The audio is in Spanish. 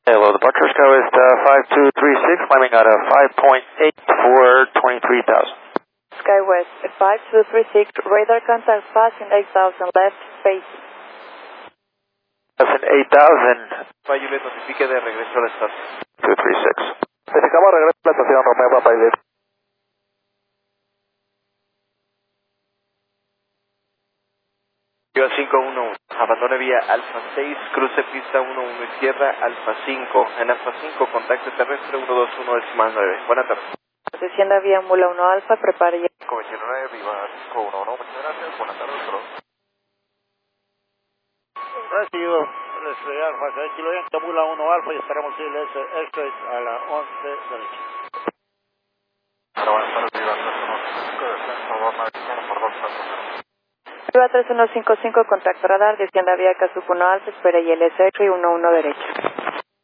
Hello, departure Skywest 5236, climbing out of 5.8 for 23,000. Skywest 5236, radar contact passing 8,000 left, space. Passing 8,000. Juliet, notifique de regreso a la estación. 236. Verificamos regreso a la estación Romeo Papa Juliet. Yo 511, abandone vía Alfa 6, cruce pista 11 izquierda, Alfa 5. En Alfa 5, contacto terrestre 121 decimal 9. Buenas tardes. Descienda vía Mula 1 Alfa, prepare ya. 529, viva 511, muchas gracias, buenas tardes, bro. Recibido, el Alfa 6 kilo, Mula 1 Alfa y esperamos el extra a la 11 derecha. Buenas tardes, viva 315, descenso 295 por 2 Viva 3155, contacto radar, descienda vía Casuco 1 Alfa, espera ILS y 11 derecha.